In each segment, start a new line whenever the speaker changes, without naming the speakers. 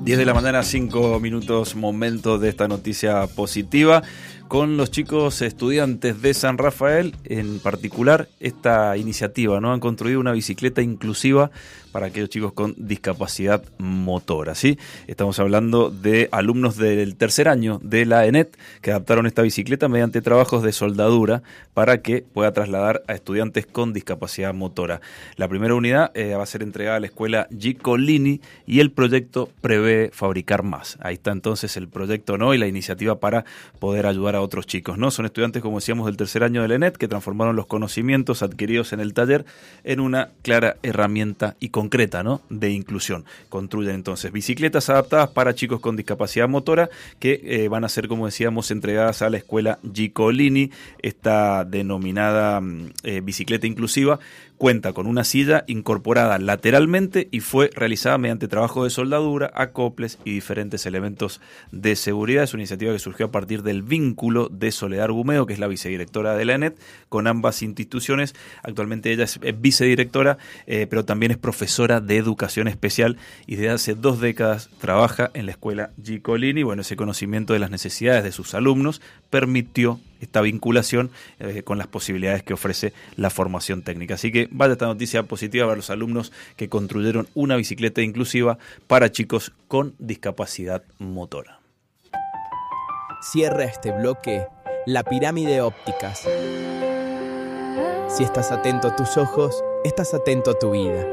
10 de la mañana, 5 minutos, momento de esta noticia positiva. Con los chicos estudiantes de San Rafael, en particular, esta iniciativa, ¿no? Han construido una bicicleta inclusiva para aquellos chicos con discapacidad motora, ¿sí? Estamos hablando de alumnos del tercer año de la ENET que adaptaron esta bicicleta mediante trabajos de soldadura para que pueda trasladar a estudiantes con discapacidad motora. La primera unidad va a ser entregada a la escuela Gicolini y el proyecto prevé fabricar más. Ahí está entonces el proyecto, ¿no? Y la iniciativa para poder ayudar a otros chicos, ¿no? Son estudiantes, como decíamos, del tercer año de la ENET que transformaron los conocimientos adquiridos en el taller en una clara herramienta y concreta, ¿no? De inclusión. Construyen entonces bicicletas adaptadas para chicos con discapacidad motora que van a ser, como decíamos, entregadas a la escuela Gicolini. Esta denominada bicicleta inclusiva cuenta con una silla incorporada lateralmente y fue realizada mediante trabajo de soldadura, acoples y diferentes elementos de seguridad. Es una iniciativa que surgió a partir del vínculo de Soledad Argumedo, que es la vicedirectora de la ENET, con ambas instituciones. Actualmente ella es vicedirectora, pero también es profesora de educación especial y desde hace 2 décadas trabaja en la escuela Gicolini. Bueno, ese conocimiento de las necesidades de sus alumnos permitió esta vinculación con las posibilidades que ofrece la formación técnica. Así que vaya esta noticia positiva para los alumnos que construyeron una bicicleta inclusiva para chicos con discapacidad motora.
Cierra este bloque la pirámide ópticas. Si estás atento a tus ojos, estás atento a tu vida.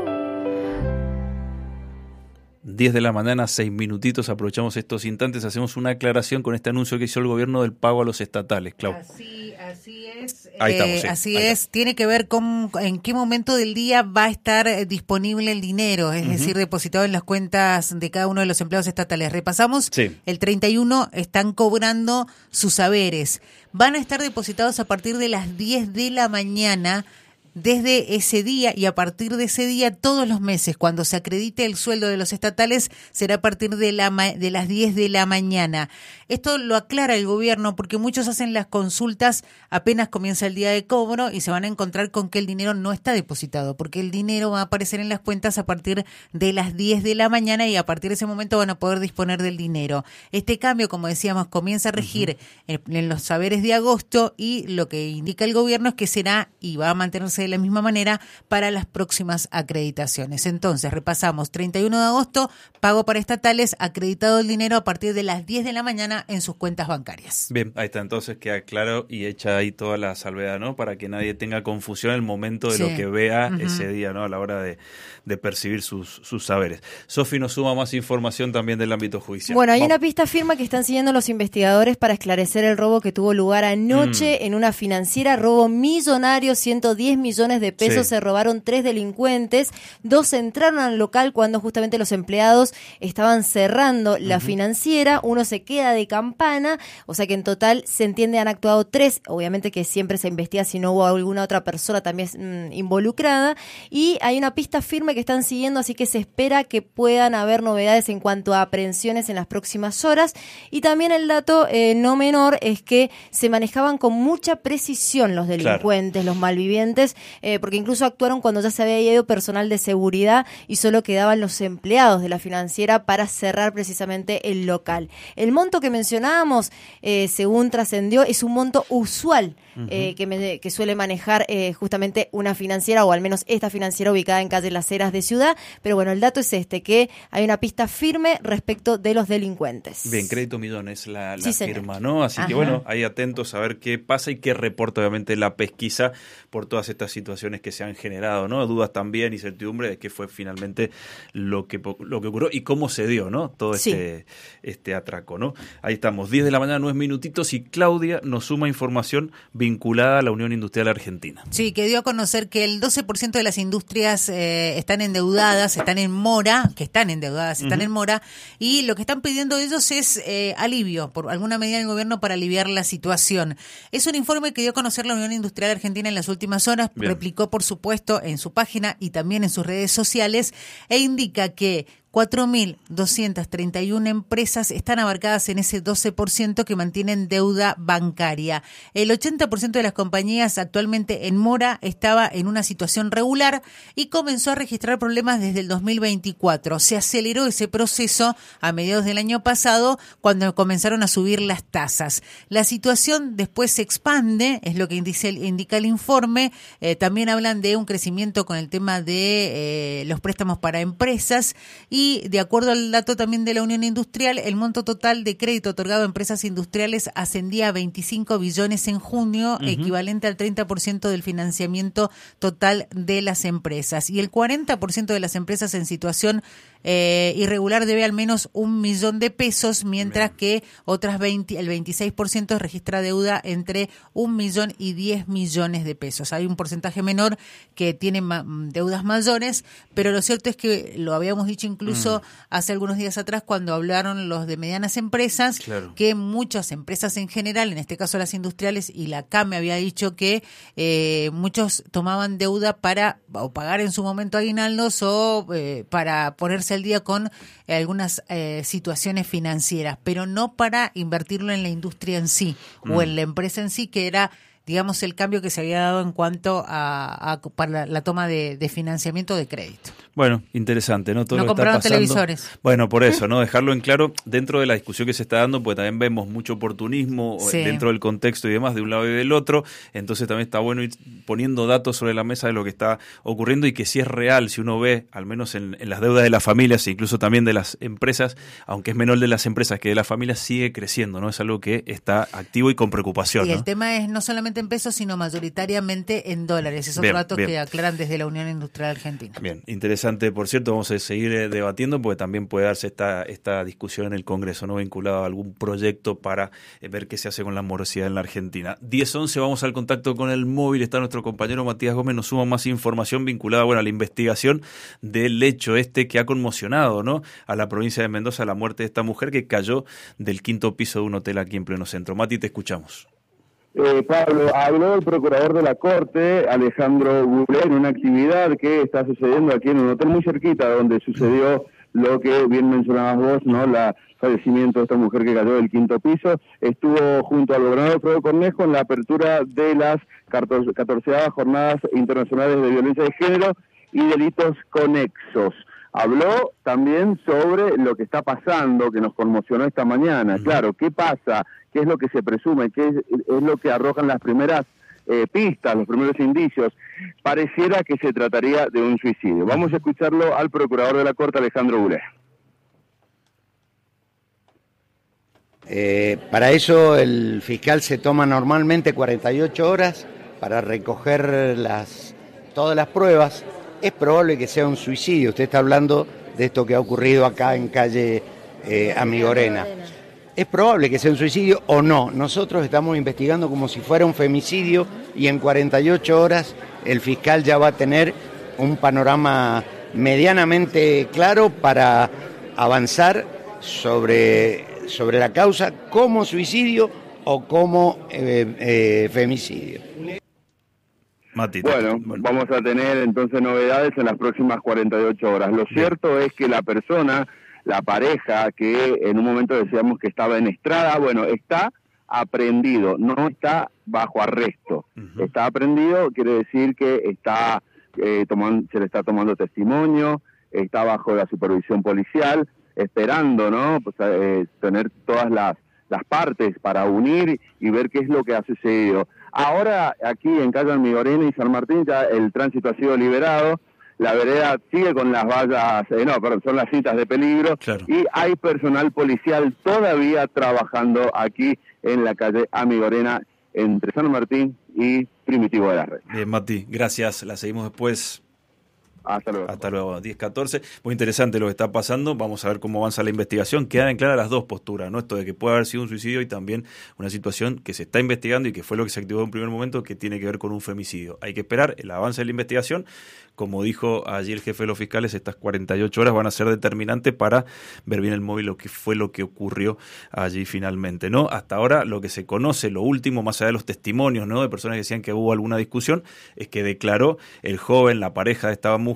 10 de la mañana, 6 minutitos, aprovechamos estos instantes, hacemos una aclaración con este anuncio que hizo el gobierno del pago a los estatales, Clau.
Así es.
Ahí estamos, sí,
así
ahí
es.
está.
Tiene que ver con en qué momento del día va a estar disponible el dinero, es decir, depositado en las cuentas de cada uno de los empleados estatales. Repasamos,
Sí.
El 31 están cobrando sus saberes. Van a estar depositados a partir de las 10 de la mañana. Desde ese día y a partir de ese día todos los meses, cuando se acredite el sueldo de los estatales, será a partir de las 10 de la mañana. Esto lo aclara el gobierno porque muchos hacen las consultas apenas comienza el día de cobro y se van a encontrar con que el dinero no está depositado, porque el dinero va a aparecer en las cuentas a partir de las 10 de la mañana y a partir de ese momento van a poder disponer del dinero. Este cambio, como decíamos, comienza a regir en los saberes de agosto y lo que indica el gobierno es que será y va a mantenerse de la misma manera para las próximas acreditaciones. Entonces, repasamos, 31 de agosto, pago para estatales, acreditado el dinero a partir de las 10 de la mañana en sus cuentas bancarias.
Bien, ahí está, entonces queda claro y hecha ahí toda la salvedad, ¿no? Para que nadie tenga confusión en el momento de lo que vea ese día, ¿no? A la hora de percibir sus saberes. Sofi nos suma más información también del ámbito judicial.
Bueno, hay una pista firme que están siguiendo los investigadores para esclarecer el robo que tuvo lugar anoche en una financiera, robo millonario, 110 millones de pesos, se robaron 3 delincuentes, 2 entraron al local cuando justamente los empleados estaban cerrando la financiera, uno se queda de campana, o sea que en total se entiende han actuado 3, obviamente que siempre se investiga si no hubo alguna otra persona también involucrada, y hay una pista firme que están siguiendo, así que se espera que puedan haber novedades en cuanto a aprehensiones en las próximas horas, y también el dato no menor es que se manejaban con mucha precisión los delincuentes, los malvivientes, porque incluso actuaron cuando ya se había ido personal de seguridad y solo quedaban los empleados de la financiera para cerrar precisamente el local. El monto que mencionábamos, según trascendió, es un monto usual que suele manejar justamente una financiera, o al menos esta financiera ubicada en calle Las Heras de Ciudad, pero bueno, el dato es que hay una pista firme respecto de los delincuentes.
Bien, Crédito Millones la
Sí,
firma,
señor.
¿no? Así que bueno, ahí atentos a ver qué pasa y qué reporta obviamente la pesquisa por todas estas situaciones que se han generado, ¿no? Dudas también, incertidumbre de qué fue finalmente lo que ocurrió y cómo se dio, ¿no? Todo este atraco, ¿no? Ahí estamos, 10 de la mañana, 9 minutitos, y Claudia nos suma información vinculada a la Unión Industrial Argentina.
Sí, que dio a conocer que el 12% de las industrias están endeudadas, están en mora, están en mora, y lo que están pidiendo ellos es alivio, por alguna medida del gobierno para aliviar la situación. Es un informe que dio a conocer la Unión Industrial Argentina en las últimas horas, replicó por supuesto en su página y también en sus redes sociales, e indica que 4.231 empresas están abarcadas en ese 12% que mantienen deuda bancaria. El 80% de las compañías actualmente en mora estaba en una situación regular y comenzó a registrar problemas desde el 2024. Se aceleró ese proceso a mediados del año pasado cuando comenzaron a subir las tasas. La situación después se expande, es lo que indica el informe. También hablan de un crecimiento con el tema de los préstamos para empresas. Y de acuerdo al dato también de la Unión Industrial, el monto total de crédito otorgado a empresas industriales ascendía a 25 billones en junio, equivalente al 30% del financiamiento total de las empresas. Y el 40% de las empresas en situación irregular debe al menos 1 millón de pesos, mientras que el 26% registra deuda entre 1 millón y 10 millones de pesos. Hay un porcentaje menor que tiene deudas mayores, pero lo cierto es que lo habíamos dicho incluso hace algunos días atrás cuando hablaron los de medianas empresas, claro, que muchas empresas en general, en este caso las industriales, y la CAME había dicho que muchos tomaban deuda para o pagar en su momento aguinaldos o para ponerse al día con algunas situaciones financieras, pero no para invertirlo en la industria en sí o en la empresa en sí, que era, digamos, el cambio que se había dado en cuanto para la toma de financiamiento de crédito.
Bueno, interesante, ¿no? Todo
no
lo que está pasando.
televisores.
Bueno, por eso, ¿no? Dejarlo en claro dentro de la discusión que se está dando, pues también vemos mucho oportunismo dentro del contexto y demás, de un lado y del otro. Entonces también está bueno ir poniendo datos sobre la mesa de lo que está ocurriendo y que si es real, si uno ve, al menos en las deudas de las familias e incluso también de las empresas, aunque es menor de las empresas que de las familias, sigue creciendo, ¿no? Es algo que está activo y con preocupación. Y
el tema es no solamente en pesos, sino mayoritariamente en dólares. Esos datos que aclaran desde la Unión Industrial Argentina.
Bien, interesante. Por cierto, vamos a seguir debatiendo porque también puede darse esta discusión en el Congreso, ¿no? Vinculada a algún proyecto para ver qué se hace con la morosidad en la Argentina. 10:11, vamos al contacto con el móvil. Está nuestro compañero Matías Gómez, nos suma más información vinculada, a la investigación del hecho que ha conmocionado, ¿no? A la provincia de Mendoza, la muerte de esta mujer que cayó del 5º piso de un hotel aquí en pleno centro. Mati, te escuchamos.
Pablo, habló el procurador de la Corte, Alejandro Goulet, en una actividad que está sucediendo aquí en un hotel muy cerquita donde sucedió lo que bien mencionabas vos, ¿no? El fallecimiento de esta mujer que cayó del 5º piso. Estuvo junto al gobernador Fredo Cornejo en la apertura de las 14ª Jornadas Internacionales de Violencia de Género y Delitos Conexos. Habló también sobre lo que está pasando, que nos conmocionó esta mañana. Claro, ¿qué pasa? ¿Qué es lo que se presume? ¿Qué es lo que arrojan las primeras pistas, los primeros indicios? Pareciera que se trataría de un suicidio. Vamos a escucharlo al procurador de la Corte, Alejandro Goulet.
Para eso el fiscal se toma normalmente 48 horas para recoger todas las pruebas. Es probable que sea un suicidio. Usted está hablando de esto que ha ocurrido acá en calle Amigorena. Es probable que sea un suicidio o no. Nosotros estamos investigando como si fuera un femicidio y en 48 horas el fiscal ya va a tener un panorama medianamente claro para avanzar sobre la causa como suicidio o como femicidio.
Matita.
Bueno, vamos a tener entonces novedades en las próximas 48 horas. Lo cierto es que la persona, la pareja que en un momento decíamos que estaba en estrada, bueno, está aprehendido, no está bajo arresto. Está aprehendido, quiere decir que está se le está tomando testimonio, está bajo la supervisión policial, esperando, ¿no? Pues, tener todas las partes para unir y ver qué es lo que ha sucedido. Ahora, aquí en calle Amigorena y San Martín, ya el tránsito ha sido liberado, la vereda sigue con las vallas, son las cintas de peligro, claro, y hay personal policial todavía trabajando aquí en la calle Amigorena, entre San Martín y Primitivo de la Red.
Bien, Mati, gracias, la seguimos después.
Hasta luego.
Hasta luego, 10:14. Muy interesante lo que está pasando. Vamos a ver cómo avanza la investigación. Quedan claras las dos posturas, ¿no? Esto de que puede haber sido un suicidio y también una situación que se está investigando y que fue lo que se activó en un primer momento, que tiene que ver con un femicidio. Hay que esperar el avance de la investigación. Como dijo allí el jefe de los fiscales, estas 48 horas van a ser determinantes para ver bien el móvil lo que fue lo que ocurrió allí finalmente, ¿no? Hasta ahora lo que se conoce, lo último, más allá de los testimonios, ¿no? De personas que decían que hubo alguna discusión, es que declaró el joven, la pareja de esta mujer,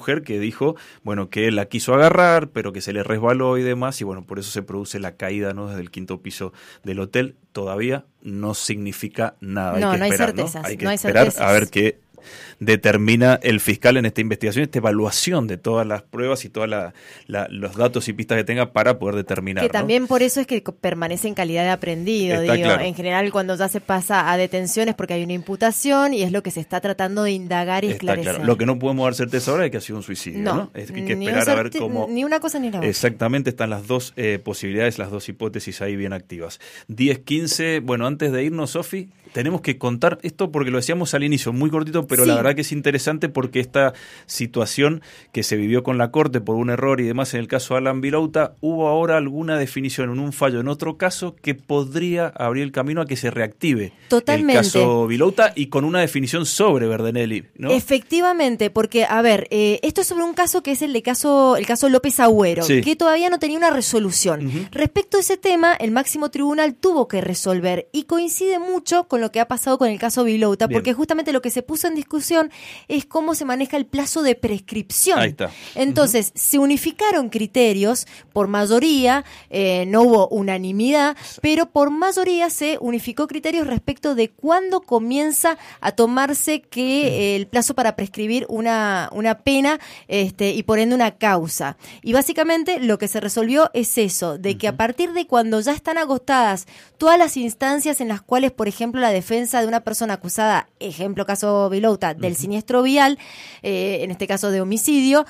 mujer que dijo, bueno, que él la quiso agarrar, pero que se le resbaló y demás, y bueno, por eso se produce la caída, ¿no?, desde el 5º piso del hotel. Todavía no significa nada.
No,
hay que
no hay
esperar,
certezas.
¿no? Hay que
no hay
esperar
certezas.
a ver qué determina el fiscal en esta investigación, esta evaluación de todas las pruebas y todos los datos y pistas que tenga para poder determinar.
Que también, ¿no?, por eso es que permanece en calidad de aprendido.
Está
Digo,
claro.
En general, cuando ya se pasa a detenciones porque hay una imputación y es lo que se está tratando de indagar y
Está
esclarecer.
claro. Lo que no podemos dar certeza ahora es que ha sido un suicidio, ¿no? Es que hay que
ni
esperar a ver
un
cómo...
Ni una cosa ni la otra.
Exactamente, están las dos posibilidades, las dos hipótesis ahí bien activas. 10:15, bueno, antes de irnos, Sofi, tenemos que contar esto porque lo decíamos al inicio, muy cortito, pero
Sí.
la verdad que es interesante porque esta situación que se vivió con la Corte por un error y demás en el caso de Alan Vilouta, hubo ahora alguna definición en un fallo en otro caso que podría abrir el camino a que se reactive
Totalmente.
el caso Vilouta y con una definición sobre Verdenelli, ¿no?
Efectivamente, porque, a ver, esto es sobre un caso que es el caso López Agüero,
Sí.
que todavía no tenía una resolución.
Ujú.
Respecto a ese tema, el máximo tribunal tuvo que resolver y coincide mucho con lo que ha pasado con el caso Vilouta,
Bien.
porque justamente lo que se puso en discusión es cómo se maneja el plazo de prescripción.
Ahí está.
Entonces, se unificaron criterios por mayoría, no hubo unanimidad, pero por mayoría se unificó criterios respecto de cuándo comienza a tomarse que el plazo para prescribir una pena y por ende una causa. Y básicamente lo que se resolvió es eso, de que a partir de cuando ya están agotadas todas las instancias en las cuales, por ejemplo, la defensa de una persona acusada, ejemplo caso Vilouta, del siniestro vial, en este caso de homicidio,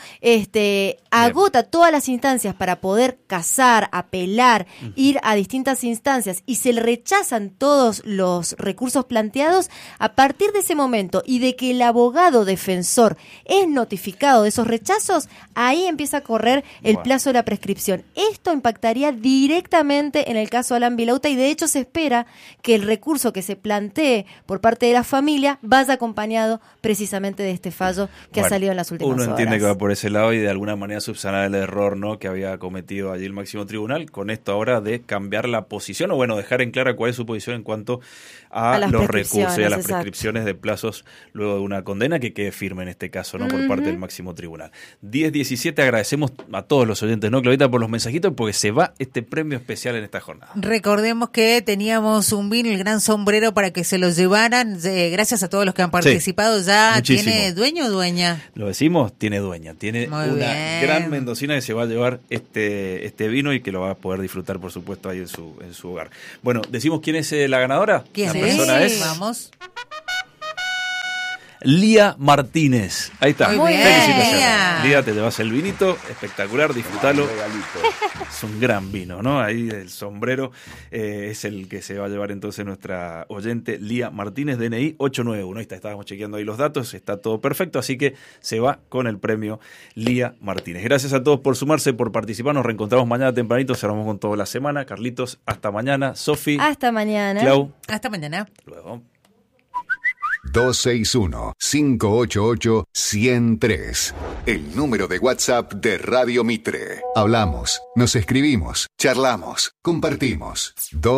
agota todas las instancias para poder casar, apelar, ir a distintas instancias y se le rechazan todos los recursos planteados, a partir de ese momento y de que el abogado defensor es notificado de esos rechazos, ahí empieza a correr el plazo de la prescripción. Esto impactaría directamente en el caso de Alan Vilouta y de hecho se espera que el recurso que se plantee por parte de la familia vaya acompañado precisamente de este fallo que ha salido en las últimas horas.
Uno entiende que va por ese lado y de alguna manera subsanar el error, ¿no?, que había cometido allí el máximo tribunal, con esto ahora de cambiar la posición, o bueno, dejar en clara cuál es su posición en cuanto a los recursos y a las
exacto.
prescripciones de plazos luego de una condena que quede firme en este caso, ¿no?, por parte del máximo tribunal. 10:17, agradecemos a todos los oyentes, ¿no, Claudita, por los mensajitos, porque se va este premio especial en esta jornada.
Recordemos que teníamos un vino, el Gran Sombrero, para que se lo llevaran. Gracias a todos los que han participado. Ya
muchísimo.
¿Tiene dueño o dueña?
Lo decimos, tiene dueña, tiene
Muy
una
bien.
gran mendocina que se va a llevar este vino y que lo va a poder disfrutar, por supuesto, ahí en su hogar. Bueno, decimos quién es la ganadora.
¿Quién
La
es?
persona es
Vamos.
Lía Martínez. Ahí está.
Muy bien,
Felicitaciones.
Lía.
Lía, te llevas el vinito, espectacular, disfrutalo. Es un gran vino, ¿no? Ahí el sombrero es el que se va a llevar entonces nuestra oyente Lía Martínez, DNI 891. Ahí está, estábamos chequeando ahí los datos, está todo perfecto, así que se va con el premio Lía Martínez. Gracias a todos por sumarse, por participar. Nos reencontramos mañana tempranito, cerramos con toda la semana. Carlitos, hasta mañana. Sofi,
Hasta mañana.
Clau,
Hasta mañana.
luego.
261-588-103. El número de WhatsApp de Radio Mitre. Hablamos, nos escribimos, charlamos, compartimos.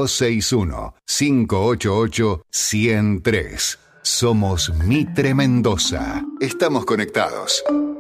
261-588-103. Somos Mitre Mendoza. Estamos conectados.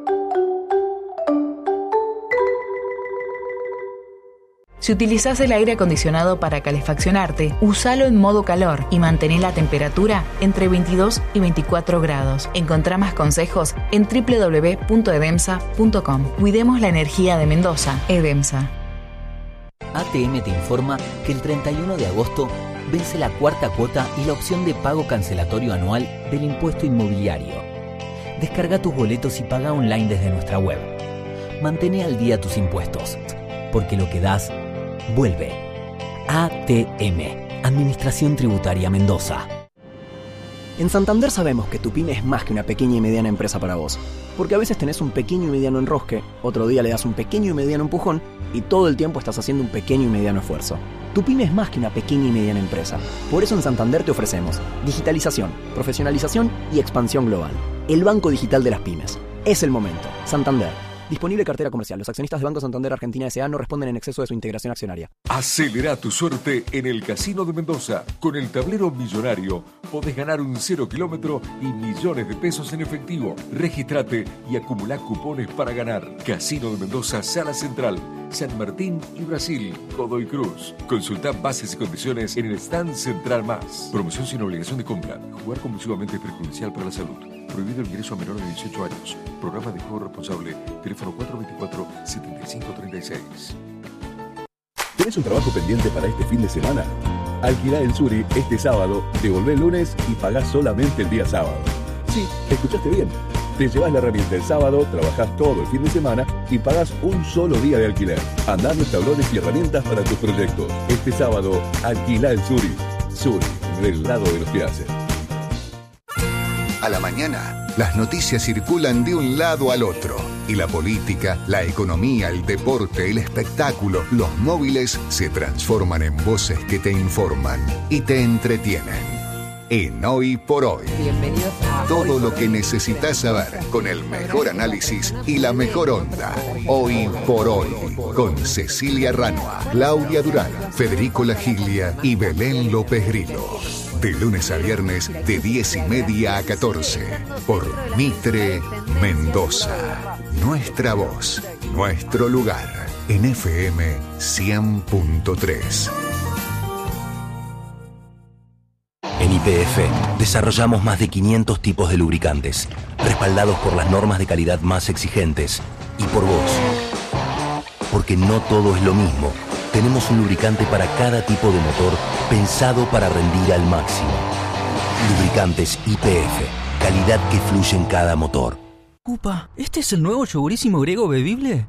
Si utilizás el aire acondicionado para calefaccionarte, usalo en modo calor y mantén la temperatura entre 22 y 24 grados. Encontrá más consejos en www.edemsa.com. Cuidemos la energía de Mendoza. Edemsa.
ATM te informa que el 31 de agosto vence la cuarta cuota y la opción de pago cancelatorio anual del impuesto inmobiliario. Descarga tus boletos y paga online desde nuestra web. Mantén al día tus impuestos, porque lo que das vuelve. ATM, Administración Tributaria Mendoza.
En Santander sabemos que tu pyme es más que una pequeña y mediana empresa para vos. Porque a veces tenés un pequeño y mediano enrosque, otro día le das un pequeño y mediano empujón y todo el tiempo estás haciendo un pequeño y mediano esfuerzo. Tu pyme es más que una pequeña y mediana empresa. Por eso en Santander te ofrecemos digitalización, profesionalización y expansión global. El banco digital de las pymes. Es el momento. Santander. Disponible cartera comercial. Los accionistas de Banco Santander Argentina S.A. no responden en exceso de su integración accionaria.
Acelera tu suerte en el Casino de Mendoza. Con el tablero millonario podés ganar un 0 kilómetro y millones de pesos en efectivo. Regístrate y acumulá cupones para ganar. Casino de Mendoza, Sala Central, San Martín y Brasil, Godoy Cruz. Consultá bases y condiciones en el stand Central Más. Promoción sin obligación de compra. Jugar compulsivamente es perjudicial para la salud. Prohibido el ingreso a menores de 18 años. Programa de juego responsable. Teléfono 424-7536.
¿Tenés un trabajo pendiente para este fin de semana? Alquilá el Suri este sábado, devolvé el lunes y pagás solamente el día sábado. Sí, escuchaste bien. Te llevas la herramienta el sábado, trabajás todo el fin de semana y pagás un solo día de alquiler. Andá los tablones y herramientas para tus proyectos. Este sábado, alquilá el Suri. Suri, del lado de los que hacen.
A la mañana, las noticias circulan de un lado al otro. Y la política, la economía, el deporte, el espectáculo, los móviles se transforman en voces que te informan y te entretienen. En Hoy por Hoy.
Bienvenidos a
Todo lo que necesitas saber con el mejor análisis y la mejor onda. Hoy por Hoy. Con Cecilia Ranua, Claudia Durán, Federico Lagiglia y Belén López Grillo. De lunes a viernes de 10:30 a 14. Por Mitre Mendoza. Nuestra voz, nuestro lugar. En FM 100.3.
En YPF desarrollamos más de 500 tipos de lubricantes, respaldados por las normas de calidad más exigentes y por vos. Porque no todo es lo mismo. Tenemos un lubricante para cada tipo de motor pensado para rendir al máximo. Lubricantes YPF, calidad que fluye en cada motor.
Upa, ¿este es el nuevo yogurísimo griego bebible?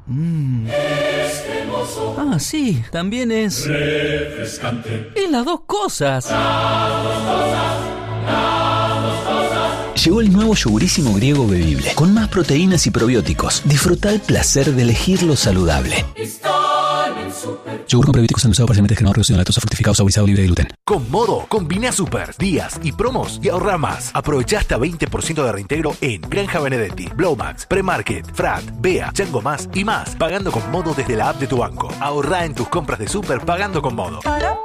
Ah, sí, también es refrescante. Y las dos cosas.
Llegó el nuevo yogurísimo griego bebible, con más proteínas y probióticos. Disfruta el placer de elegir lo saludable. Yogur con prebióticos endulzado parcialmente descremado, reducido en lactosa, fructificado, suavizado, libre de gluten.
Con Modo, combina super, días y promos y ahorra más. Aprovecha hasta 20% de reintegro en Granja Benedetti, Blowmax, Premarket, Frat, Bea, Chango Más y más. Pagando con Modo desde la app de tu banco. Ahorra en tus compras de super pagando con Modo.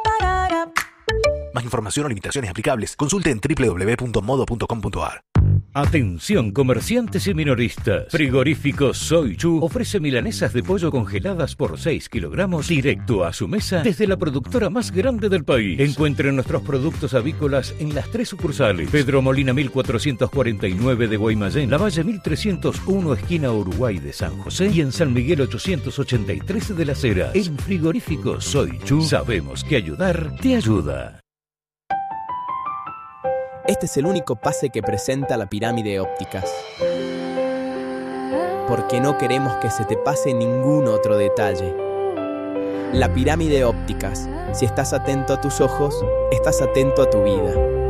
Más información o limitaciones aplicables. Consulte en www.modo.com.ar.
Atención comerciantes y minoristas. Frigorífico Soy Chu ofrece milanesas de pollo congeladas por 6 kilogramos directo a su mesa desde la productora más grande del país. Encuentren nuestros productos avícolas en las 3 sucursales. Pedro Molina 1449 de Guaymallén, La Valle 1301 esquina Uruguay de San José y en San Miguel 883 de Las Heras. En Frigorífico Soy Chu sabemos que ayudar te ayuda.
Este es el único pase que presenta la pirámide ópticas. Porque no queremos que se te pase ningún otro detalle. La pirámide ópticas. Si estás atento a tus ojos, estás atento a tu vida.